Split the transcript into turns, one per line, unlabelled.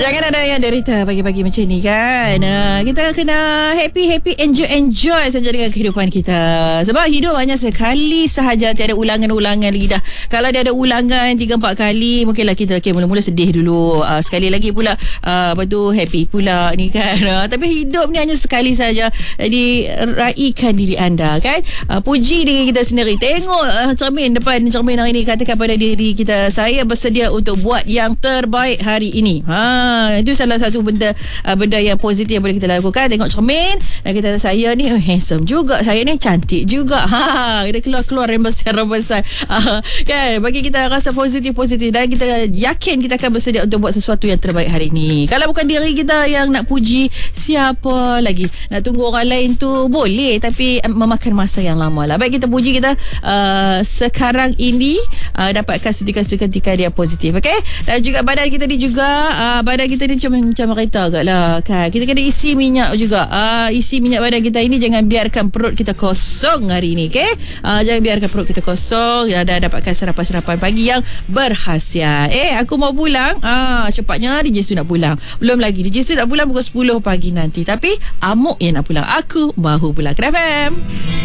Jangan ada yang derita pagi-pagi macam ni kan. Kita kena happy, enjoy saja dengan kehidupan kita. Sebab hidup hanya sekali sahaja, tiada ulangan-ulangan lagi dah. Kalau dia ada ulangan 3-4 kali, mungkinlah kita mula-mula sedih dulu. Sekali lagi pula lepas tu happy pula ni kan. Tapi hidup ni hanya sekali saja. Jadi raikan diri anda kan. Puji diri kita sendiri. Tengok cermin depan cermin hari ni, katakan pada diri kita, saya bersedia untuk buat yang terbaik hari ini. Itu salah satu benda yang positif yang boleh kita lakukan. Tengok cermin dan kita, saya ni handsome juga, saya ni cantik juga. Kita keluar rembesan kan, bagi kita rasa positif dan kita yakin kita akan bersedia untuk buat sesuatu yang terbaik hari ini. Kalau bukan diri kita yang nak puji, siapa lagi? Nak tunggu orang lain tu boleh, tapi memakan masa yang lama lah. Baik kita puji kita sekarang ini, dapatkan sutikan-sutikan dia positif, okey? Dan juga badan kita ni juga, badan kita ni macam kereta agak lah kan. Kita kena isi minyak juga. Isi minyak badan kita ini, jangan biarkan perut kita kosong hari ni, okey? Jangan biarkan perut kita kosong, dan dapatkan sarapan-sarapan pagi yang berkhasiat. Aku mau pulang. Cepatnya DJ Su nak pulang. Belum lagi, DJ Su nak pulang pukul 10 pagi nanti. Tapi Amok yang nak pulang. Aku mahu pulang. Kena FM.